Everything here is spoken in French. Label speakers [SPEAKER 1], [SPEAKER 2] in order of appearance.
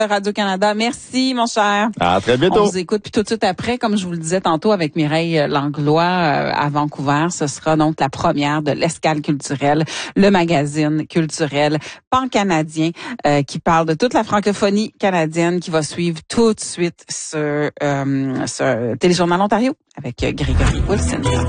[SPEAKER 1] Radio-Canada. Merci, mon cher.
[SPEAKER 2] À très bientôt.
[SPEAKER 1] On vous écoute. Puis tout de suite après, comme je vous le disais tantôt avec Mireille Langlois à Vancouver, ce sera donc la première de l'Escale culturelle, le magazine culturel pan-canadien qui parle de toute la francophonie canadienne, qui va suivre tout de suite ce Téléjournal Ontario avec Grégory Wilson.